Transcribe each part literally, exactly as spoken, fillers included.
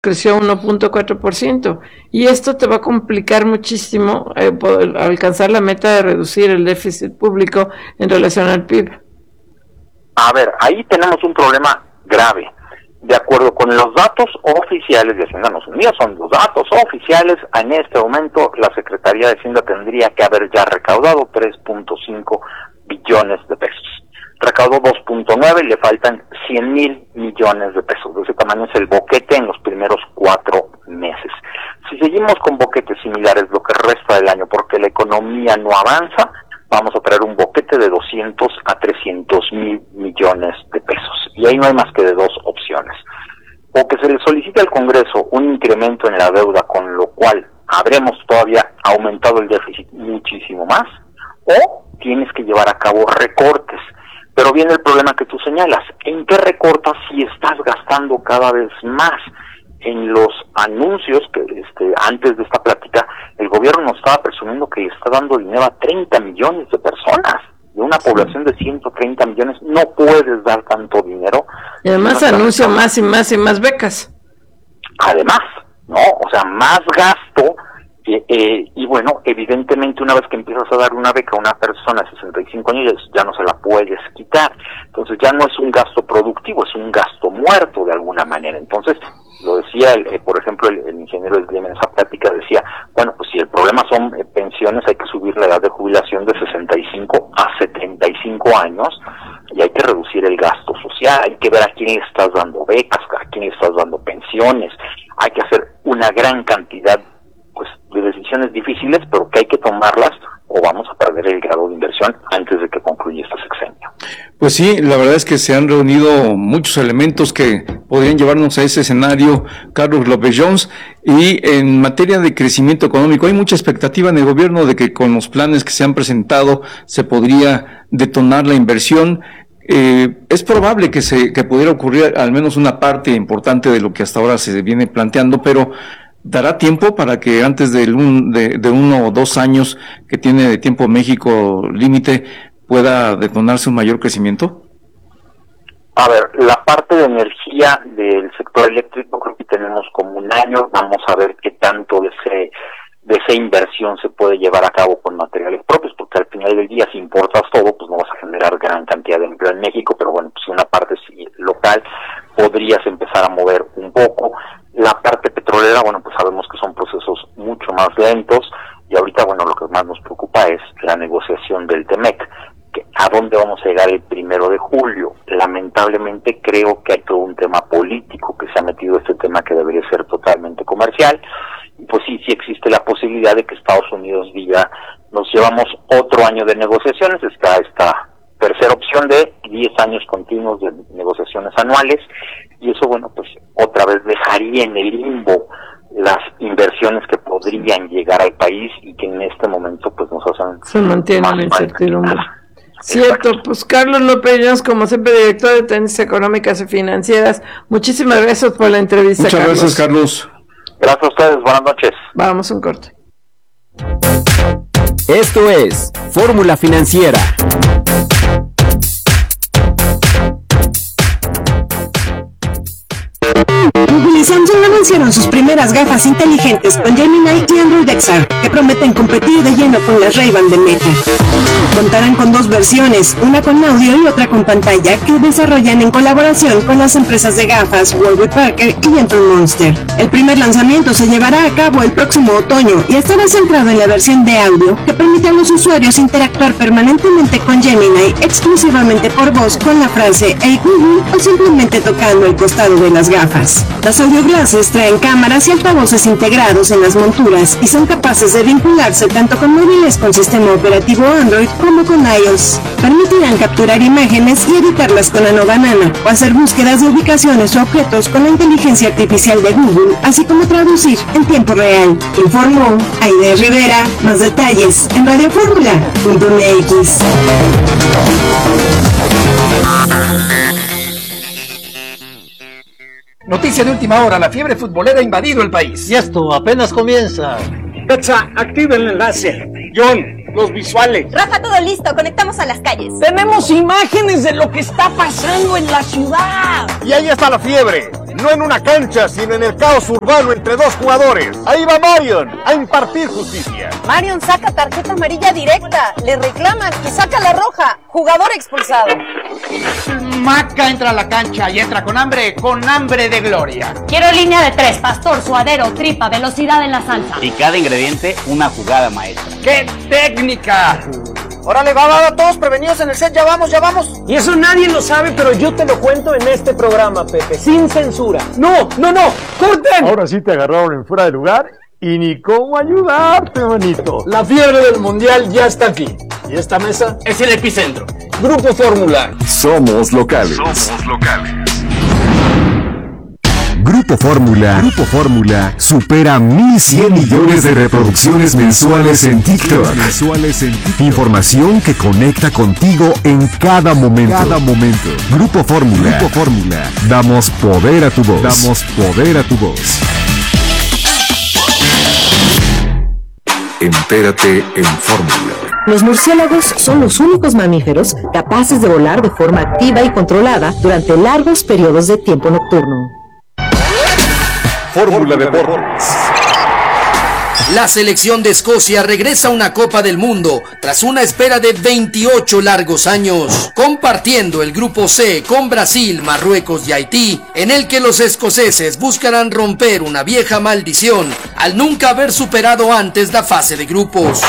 creció uno punto cuatro por ciento, y esto te va a complicar muchísimo eh, poder alcanzar la meta de reducir el déficit público en relación al P I B. A ver, ahí tenemos un problema grave. De acuerdo con los datos oficiales de Hacienda, no son míos, son los datos oficiales, en este momento la Secretaría de Hacienda tendría que haber ya recaudado tres punto cinco billones de pesos. Recaudó dos punto nueve y le faltan cien mil millones de pesos. De ese tamaño es el boquete en los primeros cuatro meses. Si seguimos con boquetes similares lo que resta del año, porque la economía no avanza, vamos a traer un boquete de doscientos a trescientos mil millones de pesos. Y ahí no hay más que de dos opciones. O que se le solicite al Congreso un incremento en la deuda, con lo cual habremos todavía aumentado el déficit muchísimo más, o tienes que llevar a cabo recortes. Pero viene el problema que tú señalas. ¿En qué recortas si estás gastando cada vez más? En los anuncios que este antes de esta plática, el gobierno nos estaba presumiendo que está dando dinero a treinta millones de personas. De una población de ciento treinta millones, no puedes dar tanto dinero. Y además anuncia más y más y más becas. Además, ¿no? O sea, más gasto. Eh, eh, y bueno, evidentemente una vez que empiezas a dar una beca a una persona de sesenta y cinco años, ya no se la puedes quitar. Entonces ya no es un gasto productivo, es un gasto muerto de alguna manera. Entonces, lo decía, el, eh, por ejemplo, el, el ingeniero Slim en esa plática decía, bueno, pues si el problema son eh, pensiones, hay que subir la edad de jubilación de sesenta y cinco a setenta y cinco años, y hay que reducir el gasto social, hay que ver a quién le estás dando becas, a quién le estás dando pensiones, hay que hacer una gran cantidad pues de decisiones difíciles, pero que hay que tomarlas o vamos a perder el grado de inversión antes de que concluya este sexenio. Pues sí, la verdad es que se han reunido muchos elementos que podrían llevarnos a ese escenario, Carlos López Jones, y en materia de crecimiento económico hay mucha expectativa en el gobierno de que con los planes que se han presentado se podría detonar la inversión. Eh, es probable que se que pudiera ocurrir al menos una parte importante de lo que hasta ahora se viene planteando, pero ¿dará tiempo para que antes de, un, de, de uno o dos años que tiene de tiempo México límite pueda detonarse un mayor crecimiento? A ver, la parte de energía del sector eléctrico creo que tenemos como un año. Vamos a ver qué tanto de ese de esa inversión se puede llevar a cabo con materiales propios, porque al final del día si importas todo, pues no vas a generar gran cantidad de empleo en México, pero bueno, pues una parte sí, local podrías empezar a mover un poco. La parte petrolera, bueno, pues sabemos que son procesos mucho más lentos, y ahorita, bueno, lo que más nos preocupa es la negociación del TEMEC, que a dónde vamos a llegar el primero de julio. Lamentablemente creo que hay todo un tema político que se ha metido este tema que debería ser totalmente comercial, y pues sí, sí existe la posibilidad de que Estados Unidos diga, nos llevamos otro año de negociaciones. Está esta tercera opción de diez años continuos de negociaciones anuales, y eso, bueno, pues otra vez dejaría en el limbo las inversiones que podrían llegar al país y que en este momento pues nos hacen... Se mantiene la incertidumbre. Cierto, exacto. Pues Carlos López Jones, como siempre, director de Tendencias Económicas y Financieras, muchísimas gracias por la entrevista. Muchas Carlos. gracias, Carlos. Gracias a ustedes, buenas noches. Vamos a un corte. Esto es Fórmula Financiera. Google y Samsung anunciaron sus primeras gafas inteligentes con Gemini y Android X R, que prometen competir de lleno con las Ray-Ban de Meta. Contarán con dos versiones, una con audio y otra con pantalla, que desarrollan en colaboración con las empresas de gafas Warby Parker y Gentle Monster. El primer lanzamiento se llevará a cabo el próximo otoño y estará centrado en la versión de audio, que permite a los usuarios interactuar permanentemente con Gemini exclusivamente por voz con la frase "Hey Google" o simplemente tocando el costado de las gafas. Las audio glasses traen cámaras y altavoces integrados en las monturas y son capaces de vincularse tanto con móviles con sistema operativo Android como con iOS. Permitirán capturar imágenes y editarlas con la nueva Nano, o hacer búsquedas de ubicaciones o objetos con la inteligencia artificial de Google, así como traducir en tiempo real. Informó Aide Rivera. Más detalles en radio fórmula punto m x. Noticia de última hora, la fiebre futbolera ha invadido el país. Y esto apenas comienza. Pexa, activa el enlace. John, los visuales. Rafa, todo listo, conectamos a las calles. Tenemos imágenes de lo que está pasando en la ciudad. Y ahí está la fiebre, no en una cancha, sino en el caos urbano entre dos jugadores. Ahí va Marion a impartir justicia. Marion saca tarjeta amarilla directa, le reclaman y saca la roja. Jugador expulsado. Maca entra a la cancha y entra con hambre, con hambre de gloria. Quiero línea de tres, pastor, suadero, tripa, velocidad en la salsa. Y cada ingrediente, una jugada maestra. ¡Qué técnica! Órale, va, va, va, todos prevenidos en el set, ya vamos, ya vamos. Y eso nadie lo sabe, pero yo te lo cuento en este programa, Pepe, sin censura. ¡No, no, no! ¡Corten! Ahora sí te agarraron en fuera de lugar y ni cómo ayudarte, manito. La fiebre del mundial ya está aquí. Y esta mesa es el epicentro. Grupo Fórmula. Somos locales. Somos locales. Grupo Fórmula. Grupo Fórmula supera mil cien millones de reproducciones mensuales en TikTok. Mensuales en TikTok. Información que conecta contigo en cada momento. Cada momento. Grupo Fórmula. Grupo Fórmula. Damos poder a tu voz. Damos poder a tu voz. Entérate en Fórmula. Los murciélagos son los únicos mamíferos capaces de volar de forma activa y controlada durante largos periodos de tiempo nocturno. Fórmula Deportes. La selección de Escocia regresa a una Copa del Mundo tras una espera de veintiocho largos años, compartiendo el grupo C con Brasil, Marruecos y Haití, en el que los escoceses buscarán romper una vieja maldición al nunca haber superado antes la fase de grupos.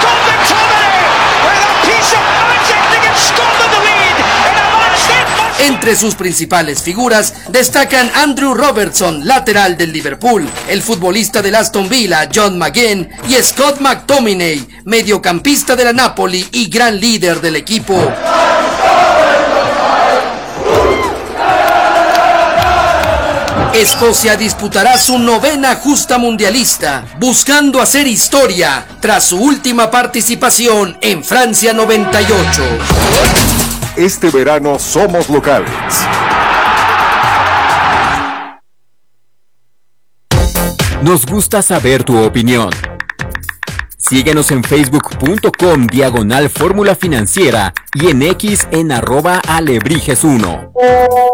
Entre sus principales figuras destacan Andrew Robertson, lateral del Liverpool, el futbolista del Aston Villa, John McGinn, y Scott McTominay, mediocampista de la Napoli y gran líder del equipo. Escocia disputará su novena justa mundialista, buscando hacer historia tras su última participación en Francia noventa y ocho. Este verano somos locales. Nos gusta saber tu opinión. Síguenos en facebook.com diagonal Fórmula Financiera y en X en arroba alebrijes uno.